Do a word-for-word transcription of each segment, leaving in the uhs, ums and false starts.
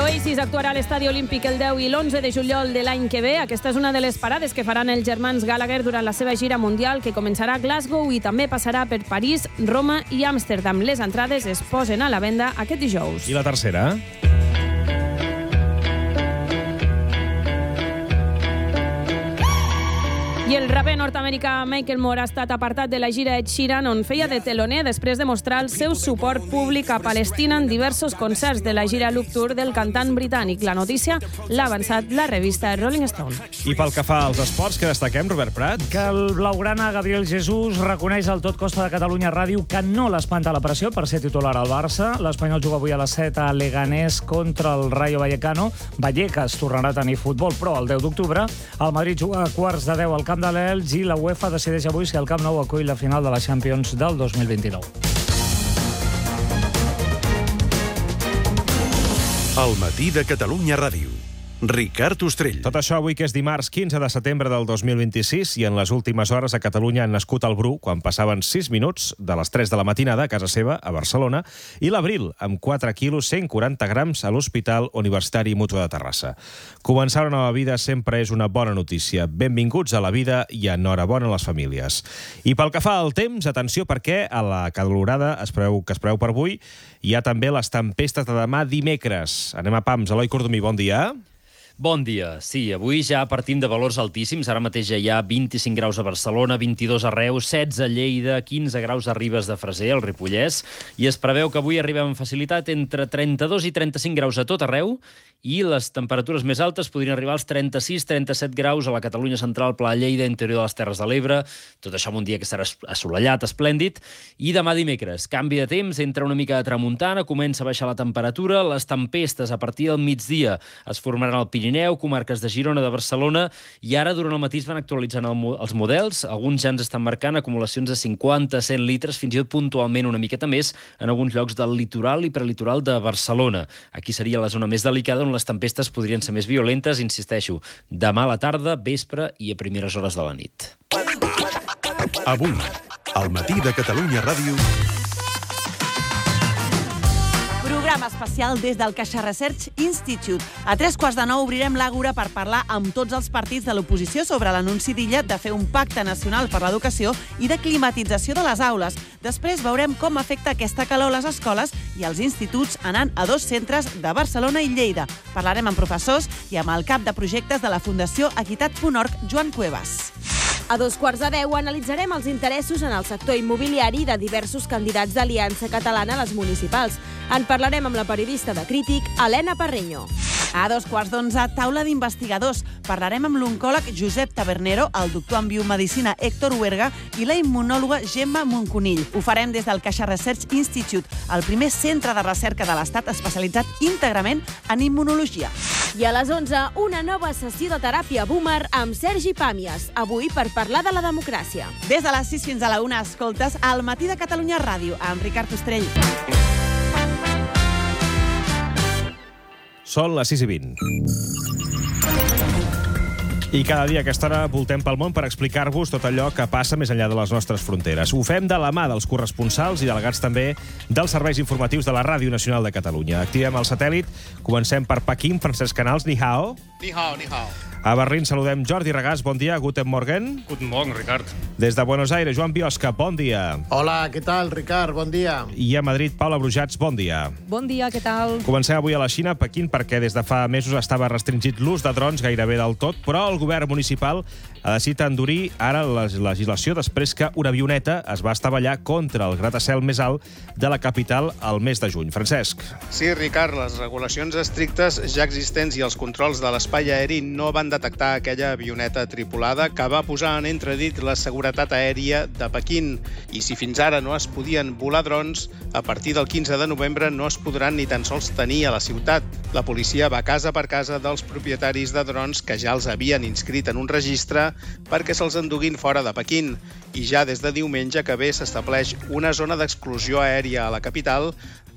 Oasis actuarà a l'Estadi Olímpic el deu i l'onze de juliol de l'any que ve. Aquesta és una de les parades que faran els germans Gallagher durant la seva gira mundial, que començarà a Glasgow i també passarà per París, Roma i Amsterdam. Les entrades es posen a la venda aquest dijous. I la tercera? I el raper nord-americà Michael Moore ha estat apartat de la gira Ed Sheeran, on feia de teloner després de mostrar el seu suport públic a Palestina en diversos concerts de la gira Look Tour del cantant britànic. La notícia l'ha avançat la revista Rolling Stone. I pel que fa als esports, que destaquem, Robert Prat? Que el blaugrana Gabriel Jesús reconeix al Tot Costa de Catalunya Ràdio que no l'espanta la pressió per ser titular al Barça. L'Espanyol juga avui a les set a Leganés contra el Rayo Vallecano. Vallecas tornarà a tenir futbol, però el deu d'octubre. El Madrid juga a quarts de deu al camp de l'Elx i la UEFA decideix avui si el Camp Nou acull la final de la Champions del dos mil vint-i-nou. El matí de Catalunya Ràdio. Ricard Ostrell. Tot això avui, que és dimarts quinze de setembre del dos mil vint-i-sis, i en les últimes hores a Catalunya han nascut el Bru quan passaven sis minuts de les tres de la matinada a casa seva, a Barcelona, i l'Abril, amb quatre quilos cent quaranta grams a l'Hospital Universitari Mútua de Terrassa. Començar una nova vida sempre és una bona notícia. Benvinguts a la vida i enhorabona a les famílies. I pel que fa al temps, atenció, perquè a la calorada es preveu, que es preveu per avui hi ha també les tempestes de demà dimecres. Anem a pams. Eloi Cordomí, bon dia. Bon dia. Sí, avui ja partim de valors altíssims. Ara mateix ja hi ha vint-i-cinc graus a Barcelona, vint-i-dos a Reus, setze a Lleida, quinze graus a Ribes de Freser, al Ripollès, i es preveu que avui arribem amb facilitat entre trenta-dos i trenta-cinc graus a tot arreu, i les temperatures més altes podrien arribar als trenta-sis a trenta-set graus a la Catalunya central, Pla de Lleida, interior de les Terres de l'Ebre, tot això en un dia que estarà assolellat, esplèndid. I demà dimecres, canvi de temps, entra una mica de tramuntana, comença a baixar la temperatura, les tempestes a partir del migdia es formaran al Pirineu, comarques de Girona, de Barcelona, i ara durant el matí es van actualitzant el, els models. Alguns ja ens estan marcant acumulacions de cinquanta a cent litres, fins i tot puntualment una miqueta més, en alguns llocs del litoral i prelitoral de Barcelona. Aquí seria la zona més delicada, on les tempestes podrien ser més violentes, insisteixo, demà a la tarda, vespre i a primeres hores de la nit. Avui, al matí de Catalunya Ràdio... Programa especial des del Caixa Research Institute. A tres quarts de nou obrirem l'Àgora per parlar amb tots els partits de l'oposició sobre l'anunci d'Illa de fer un pacte nacional per l'educació i de climatització de les aules. Després veurem com afecta aquesta calor a les escoles i als instituts, anant a dos centres de Barcelona i Lleida. Parlarem amb professors i amb el cap de projectes de la Fundació Equitat punt org, Joan Cuevas. A dos quarts de deu analitzarem els interessos en el sector immobiliari de diversos candidats d'Aliança Catalana a les municipals. En parlarem amb la periodista de Crític, Helena Parreño. A dos quarts d'onze, taula d'investigadors. Parlarem amb l'oncòleg Josep Tabernero, el doctor en biomedicina Héctor Huerga i la immunòloga Gemma Monconill. Ho farem des del Caixa Research Institute, el primer centre de recerca de l'Estat especialitzat íntegrament en immunologia. I a les onze, una nova sessió de teràpia boomer amb Sergi Pàmies, avui per parlar de la democràcia. Des de les sis fins a la una, escoltes al matí de Catalunya Ràdio, amb Ricard Ostrell. Són les sis i vint. I cada dia a aquesta hora voltem pel món per explicar-vos tot allò que passa més enllà de les nostres fronteres. Ho fem de la mà dels corresponsals i delegats també dels serveis informatius de la Ràdio Nacional de Catalunya. Activem el satèl·lit. Comencem per Pequín. Francesc Canals, ni hao. Ni hao, ni hao. A Berlín saludem Jordi Regàs, bon dia, guten morgen. Guten Morgen, Ricard. Des de Buenos Aires, Joan Biosca, bon dia. Hola, què tal, Ricard? Bon dia. I a Madrid, Paula Brujats, bon dia. Bon dia, què tal? Comencem avui a la Xina, Pequín, perquè des de fa mesos estava restringit l'ús de drons gairebé del tot, però el govern municipal ha decidit endurir ara la legislació després que una avioneta es va estavellar contra el gratacel més alt de la capital al mes de juny. Francesc. Sí, Ricard, les regulacions estrictes ja existents i els controls de l'espai aeri no van detectar aquella avioneta tripulada que va posar en entredit la seguretat aèria de Pequín. I si fins ara no es podien volar drons, a partir del quinze de novembre no es podran ni tan sols tenir a la ciutat. La policia va casa per casa dels propietaris de drons que ja els havien inscrit en un registre perquè se'ls enduguin fora de Pequín. I ja des de diumenge que ve s'estableix una zona d'exclusió aèria a la capital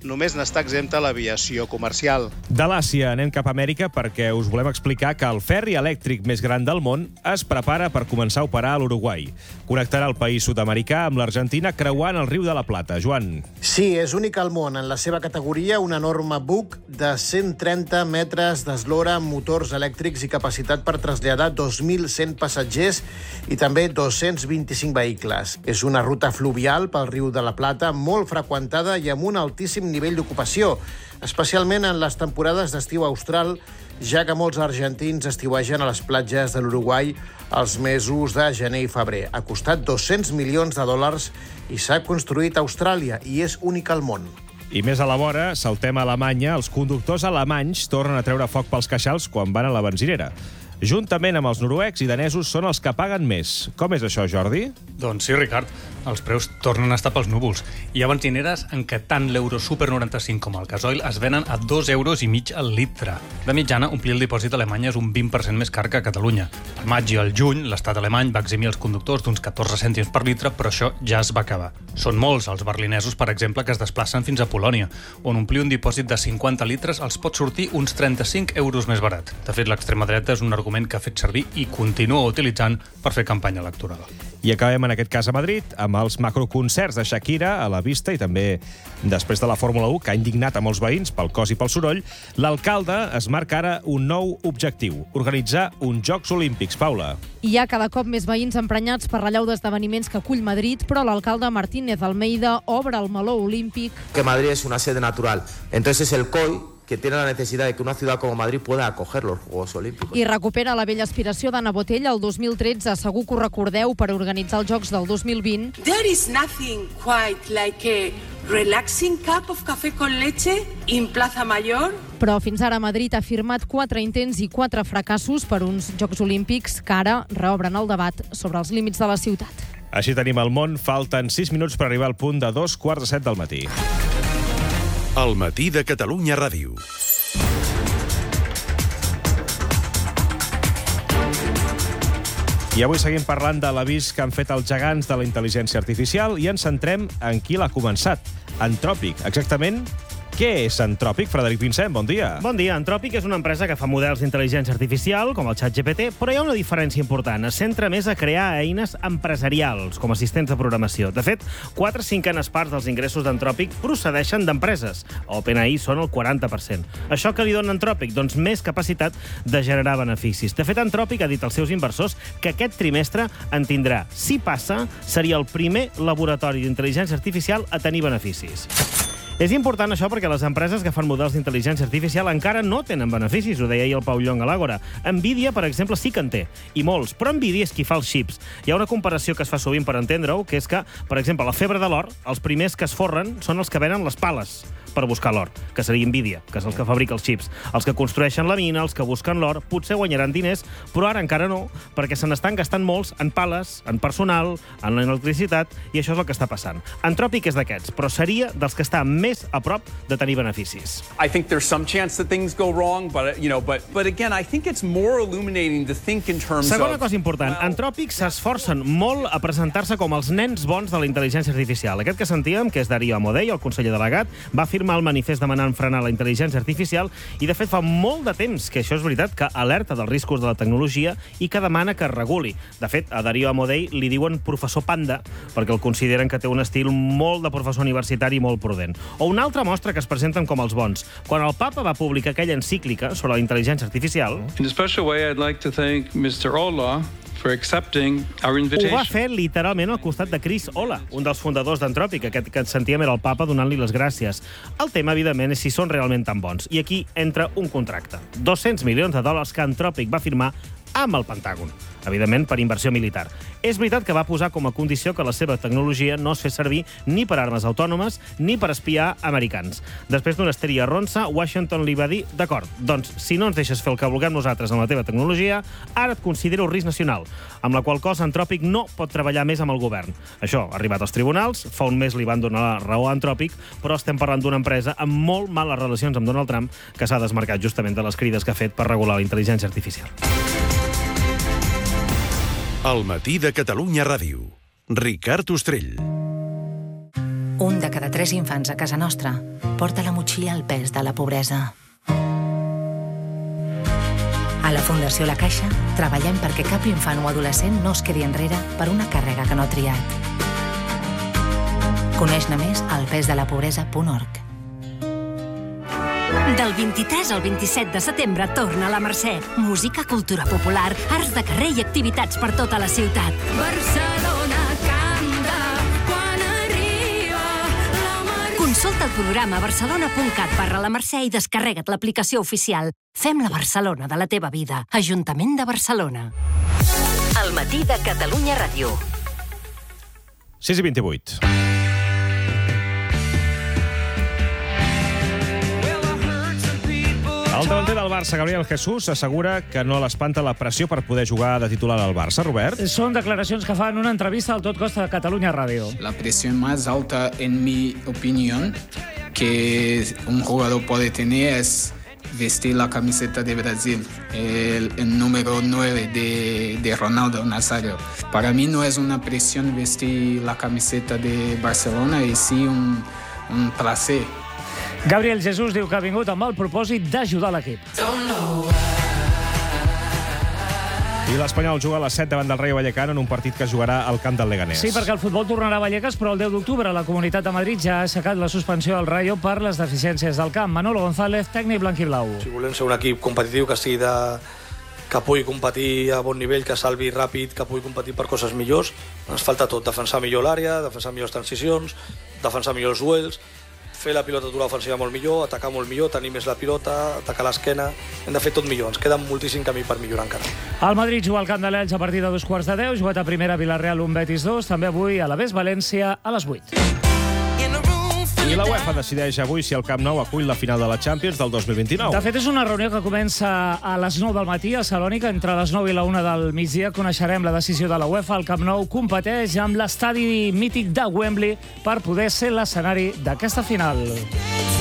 només n'està exempta l'aviació comercial. De l'Àsia anem cap a Amèrica perquè us volem explicar que el ferri elèctric més gran del món es prepara per començar a operar a l'Uruguai. Connectarà el país sud-americà amb l'Argentina creuant el riu de la Plata. Joan. Sí, és únic al món. En la seva categoria, un enorme buc de cent trenta metres d'eslora amb motors elèctrics i capacitat per traslladar dos mil cent passatgers i també dos-cents vint-i-cinc vehicles. És una ruta fluvial pel riu de la Plata molt freqüentada i amb un altíssim nivell d'ocupació, especialment en les temporades d'estiu austral, ja que molts argentins estiuegen a les platges de l'Uruguai els mesos de gener i febrer. Ha costat dos-cents milions de dòlars i s'ha construït a Austràlia i és únic al món. I més a la vora, saltem a Alemanya, els conductors alemanys tornen a treure foc pels queixals quan van a la benzinera. Juntament amb els noruecs i danesos són els que paguen més. Com és això, Jordi? Doncs sí, Ricard. Els preus tornen a estar pels núvols. Hi ha benzineres en què tant l'euro Super noranta-cinc com el gasoil es venen a dos euros i mig al litre. De mitjana, omplir el dipòsit a Alemanya és un vint per cent més car que a Catalunya. Al maig i al juny, l'estat alemany va eximir els conductors d'uns catorze cèntims per litre, però això ja es va acabar. Són molts els berlinesos, per exemple, que es desplacen fins a Polònia, on omplir un dipòsit de cinquanta litres els pot sortir uns trenta-cinc euros més barat. De fet, l'extrema dreta és un argument que ha fet servir i continua utilitzant per fer campanya electoral. I acabem en aquest cas a Madrid amb els macroconcerts de Shakira a la vista i també després de la Fórmula u, que ha indignat a molts veïns pel cos i pel soroll, l'alcalde es marca ara un nou objectiu, organitzar uns Jocs Olímpics. Paula. Hi ha cada cop més veïns emprenyats per l'allau d'esdeveniments que acull Madrid, però l'alcalde Martínez Almeida obre el meló olímpic. Que Madrid es una sede natural. Entonces es el C O I que tiene la necesidad de que una ciudad como Madrid pueda acoger los Juegos Olímpicos. I recupera la vella aspiració d'Anna Botell el dos mil tretze. Segur que ho recordeu per organitzar els Jocs del dos mil vint. There is nothing quite like a relaxing cup of café con leche in Plaza Mayor. Però fins ara Madrid ha firmat quatre intents i quatre fracassos per uns Jocs Olímpics que ara reobren el debat sobre els límits de la ciutat. Així tenim el món. Falten sis minuts per arribar al punt de dos quarts de set del matí. El matí de Catalunya Ràdio. I avui seguim parlant de l'avís que han fet els gegants de la intel·ligència artificial i ens centrem en qui l'ha començat. Anthropic, exactament. Què és Anthropic? Frederic Vincent, bon dia. Bon dia. Anthropic és una empresa que fa models d'intel·ligència artificial, com el ChatGPT, però hi ha una diferència important. Es centra més a crear eines empresarials, com assistents de programació. De fet, quatre cinquenes parts dels ingressos d'Anthropic procedeixen d'empreses. A OpenAI són el quaranta per cent. Això que li dona Anthropic? Doncs més capacitat de generar beneficis. De fet, Anthropic ha dit als seus inversors que aquest trimestre en tindrà. Si passa, seria el primer laboratori d'intel·ligència artificial a tenir beneficis. És important això perquè les empreses que fan models d'intel·ligència artificial encara no tenen beneficis, ho deia ahir el Pau Llong a l'Àgora. Nvidia, per exemple, sí que en té, i molts, però Nvidia és qui fa els xips. Hi ha una comparació que es fa sovint per entendre-ho, que és que, per exemple, la febre de l'or, els primers que es forren són els que venen les pales per buscar l'or, que seria Nvidia, que és el que fabrica els xips. Els que construeixen la mina, els que busquen l'or, potser guanyaran diners, però ara encara no, perquè se n'estan gastant molts en pales, en personal, en l'electricitat, i això és el que està passant. Anthropic és d'aquests, però seria dels que està més a prop de tenir beneficis. I think there's some chance that things go wrong, but you know, but but again, I think it's more illuminating to think in terms of... Segona cosa important, Anthropic s'esforcen molt a presentar-se com els nens bons de la intel·ligència artificial. Aquest que sentíem, que és Darío Amodei, el conseller delegat, va firmar el manifest demanant frenar la intel·ligència artificial i, de fet, fa molt de temps que això és veritat, que alerta dels riscos de la tecnologia i que demana que es reguli. De fet, a Darío Amodei li diuen professor panda perquè el consideren que té un estil molt de professor universitari molt prudent. O una altra mostra que es presenten com els bons. Quan el papa va publicar aquella encíclica sobre la intel·ligència artificial... In a special way, I'd like to thank mister Ola for accepting our invitation. Ho va fer literalment al costat de Chris Ola, un dels fundadors d'Anthropic. Aquest que sentíem era el papa donant-li les gràcies. El tema, evidentment, és si són realment tan bons. I aquí entra un contracte. dos-cents milions de dòlars que Anthropic va firmar amb el Pentàgon, evidentment per inversió militar. És veritat que va posar com a condició que la seva tecnologia no es fes servir ni per armes autònomes ni per espiar americans. Després d'una esteria ronsa, Washington li va dir: d'acord, doncs, si no ens deixes fer el que vulguem nosaltres amb la teva tecnologia, ara et considero risc nacional, amb la qual cosa Anthropic no pot treballar més amb el govern. Això ha arribat als tribunals, fa un mes li van donar la raó a Anthropic, però estem parlant d'una empresa amb molt males relacions amb Donald Trump, que s'ha desmarcat justament de les crides que ha fet per regular la intel·ligència artificial. El matí de Catalunya Ràdio. Ricard Ostrell. Un de cada tres tres infants a casa nostra, porta la motxilla el pes de la pobresa. A la Fundació La Caixa treballem perquè cap infant o adolescent no es quedi enrere per una càrrega que no ha triat. Coneix-ne més al pesdelapobresa punt org. Del vint-i-tres al vint-i-set de setembre torna a la Mercè. Música, cultura popular, arts de carrer i activitats per tota la ciutat. Barcelona canta quan arriba la Mercè. Consulta el programa barcelona punt cat barra la Mercè i descarrega't l'aplicació oficial. Fem la Barcelona de la teva vida. Ajuntament de Barcelona. El matí de Catalunya Ràdio. sis i vint-i-vuit. El davanter del Barça, Gabriel Jesús, assegura que no l'espanta la pressió per poder jugar de titular al Barça. Robert? Són declaracions que fa en una entrevista al Tot Costa de Catalunya Ràdio. La presión más alta, en mi opinión, que un jugador puede tener es vestir la camiseta de Brasil, el, el número nueve de, de Ronaldo Nazario. Para mí no es una presión vestir la camiseta de Barcelona, y sí un, un placer. Gabriel Jesús diu que ha vingut amb el propòsit d'ajudar l'equip. I l'Espanyol juga a les set davant del Rayo Vallecano en un partit que es jugarà al camp del Leganés. Sí, perquè el futbol tornarà a Vallecas, però el deu d'octubre la Comunitat de Madrid ja ha aixecat la suspensió del Rayo per les deficiències del camp. Manolo González, tècnic blanquiblau. Si volem ser un equip competitiu, que sigui de... que pugui competir a bon nivell, que salvi ràpid, que pugui competir per coses millors, ens falta tot. Defensar millor l'àrea, defensar millors transicions, defensar millors duels, fer la pilota aturar ofensiva molt millor, atacar molt millor, tenir més la pilota, atacar l'esquena. Hem de fer tot millor, ens queda moltíssim camí per millorar encara. El Madrid juga al camp de l'Elx a partir de dos quarts de deu, jugat a primera Villarreal un Betis dos, també avui a la Bes València a les vuit. I la UEFA decideix avui si el Camp Nou acull la final de la Champions del dos mil vint-i-nou. De fet, és una reunió que comença a les nou del matí a Salònica. Entre les nou i la una del migdia coneixerem la decisió de la UEFA. El Camp Nou competeix amb l'estadi mític de Wembley per poder ser l'escenari d'aquesta final.